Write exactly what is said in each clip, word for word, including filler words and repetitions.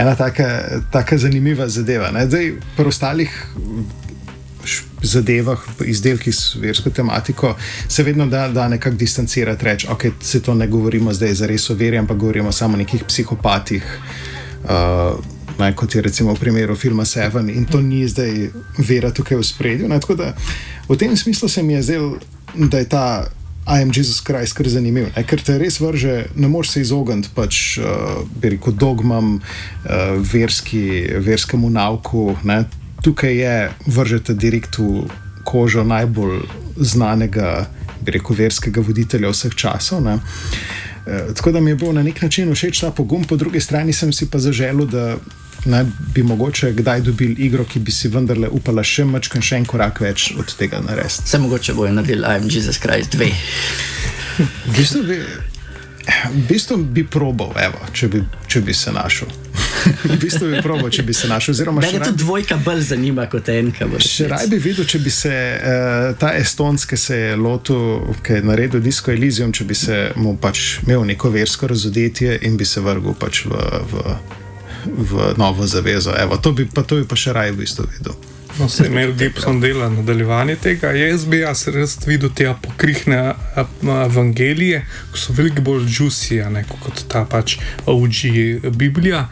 ena taka, taka zanimiva zadeva. Ne? Zdaj, pri ostalih zadevah, izdelkih s versko tematiko, se vedno da, da nekako distancirati, reči, ok, se to ne govorimo zdaj zares o veri, ampak govorimo samo o nekih psihopatih, uh, ne, kot je recimo v primeru filma Seven, in to ni zdaj vera tukaj v spredju. Ne? Tako da v tem smislu se mi je zdelo, da je ta I am Jesus Christ kar zanimiv, ne? Ker te res vrže, ne moreš se izogniti pač, uh, bi rekel, dogmam, uh, verski, verskemu nauku, ne? Tukaj je, vržete direkt v kožo najbolj znanega, bi rekel, verskega voditelja vseh časov. Ne? E, tako da mi je bil na nek način všeč ta pogum, po drugi strani sem si pa zaželel, da ne, bi mogoče kdaj dobili igro, ki bi si vendarle upala še mačkan, še en korak več od tega narediti. Se mogoče bojo naredili I am Jesus Christ dve. V bistvu bi, v bistvu bi probal, evo, če bi, če bi se našel. V bistvu bi probal, če bi se našel. Mene to dvojka bolj zanima kot enka. Še raj bi videl, če bi se uh, ta Estonc, ki se je lotil, ki je naredil Disco Elysium, če bi se mu pač imel neko versko razodetje in bi se vrgel pač v, v, v novo zavezo. Evo, to bi pa, to bi pa še raj v bistvu videl. No, se je Mel Gibson dela nadaljevanje tega. Jaz bi jaz res videl te apokrifne evangelije, ki so veliko bolj juicy, ne, kot ta pač O G Biblija.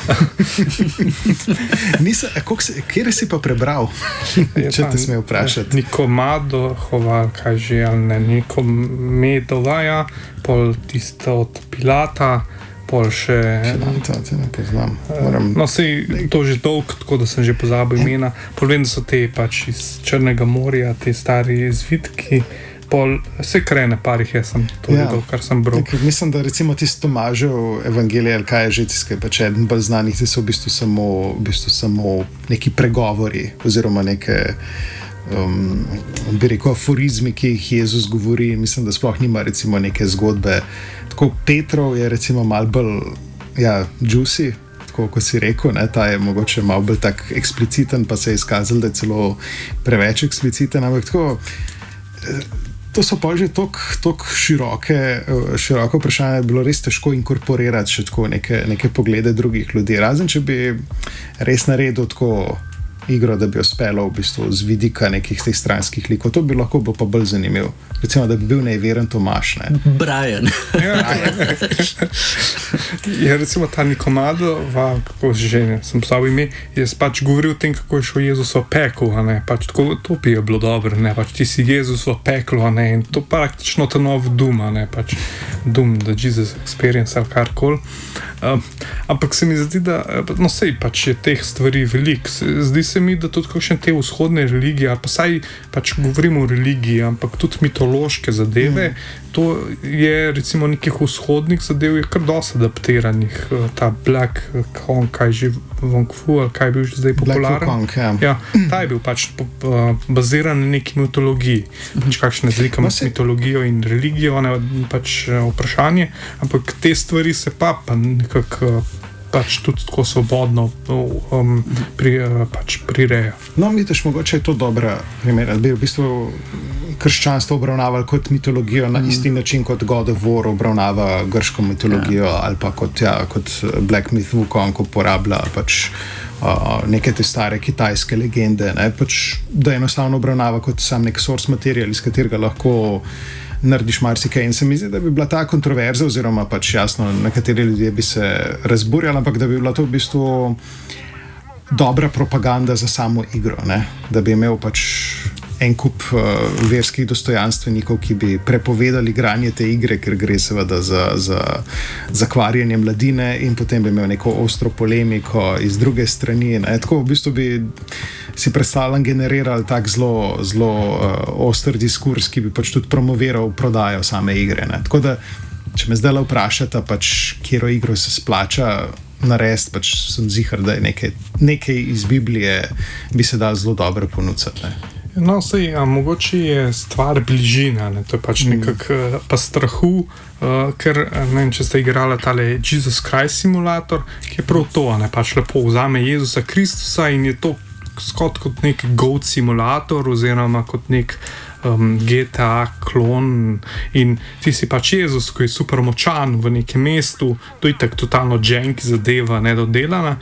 Nisa, kjer si pa prebral, če te smel vprašati? Nikomado, hoval, kaj že, ali ne, Nikomedovaja, pol tisto od Pilata, pol še... Pilata, te ne poznam. Moram... No, sej to že dolg, tako da sem že pozabil imena. Pol vem, da so te pač iz Črnega morja, te stari zvitki, pol vse krene parih, jaz sem to ja. videl, kar sem bral. Tak, mislim, da recimo tisto Tomažev evangelij, ali kaj je že tiskaj, pač eden bolj znanih, ti so v bistvu samo, v bistvu samo neki pregovori, oziroma neke um, bi rekel aforizmi, ki jih Jezus govori. Mislim, da sploh nima recimo neke zgodbe. Tako Petrov je recimo malo bolj ja, juicy, tako kot si rekel, ne? Ta je mogoče malo bolj tak ekspliciten, pa se je izkazal, da je celo preveč ekspliciten, ampak tako, to so pa že toliko široke, široko vprašanje, je bilo res težko inkorporirati še tako neke, neke poglede drugih ljudi, razen če bi res naredil tako igro, da bi jo spelo v bistvu z vidika nekih teh stranskih likov. To bi lahko bilo pa bolj zanimivo. Recimo, da bi bil neveren Tomaš, ne? Brian. Ja, recimo ta Nikomado, kako že ne, sem poslal ime, je pač govoril o tem, kako je šel Jezus v peklo, a ne, pač tako, to bi je bilo dobro, ne, pač ti si Jezus v peklo, a ne, in to praktično ta nov Doom, a ne, pač Doom, the Jesus Experience ali karkoli. Um, ampak se mi zdi, da no sej pač je teh stvari veliko. Zdi se mi, da tudi kakšne te vzhodne religije, ali pa saj pač govorimo o religiji, ampak tudi mitološke zadeve, mm. to je recimo nekih vzhodnih zadev je kar dosti adaptiranih. Ta Black Kong, kaj že Wong Fu, ali kaj je bil že zdaj popularen. Kong, ja. Ja, ta je bil pač baziran na neki mitologiji. Mm. Pač kakšne zlika med no, mitologijo in religijo, ne pač vprašanje, ampak te stvari se pa pa nekako pač tudi tako svobodno um, pri, pač prireja. No, vidiš, mogoče je to dobra primera, da bi v bistvu krščanstvo obravnavali kot mitologijo na isti način, kot God of War obravnava grško mitologijo, ja. Ali pa kot, ja, kot Black Myth Wukong uporablja pač uh, neke te stare kitajske legende, ne? Pač, da enostavno obravnava kot sam nek source material, iz katerega lahko narediš marsikaj, in se mi zdi, da bi bila ta kontroverza, oziroma pač jasno, nekateri ljudje bi se razburjali, ampak da bi bila to v bistvu dobra propaganda za samo igro, ne? Da bi imel pač en kup uh, verskih dostojanstvenikov, ki bi prepovedali igranje te igre, ker gre seveda za, za, za kvarjenje mladine, in potem bi imel neko ostro polemiko iz druge strani. Ne? Tako v bistvu bi si predstavljam generirali tak zelo, zelo uh, oster diskurs, ki bi pač tudi promoviral prodajo same igre. Ne? Tako da, če me zdaj vprašate, pač, kjero igro se splača narediti, pač sem zihar, da je nekaj, nekaj iz Biblije bi se dal zelo dobro ponuditi. Ne? No, sej, a mogoče je stvar bližina, ne? To je pač mm. nekak pa strahu, uh, ker, ne vem, če ste igrali tale Jesus Christ simulator, ki je prav to, ne, pač lepo vzame Jezusa Kristusa in je to skot kot nek goat simulator, oziroma kot nek um, G T A klon, in ti si pač Jezus, ko je super močan v nekem mestu, to je tak totalno jank zadeva, nedodelana,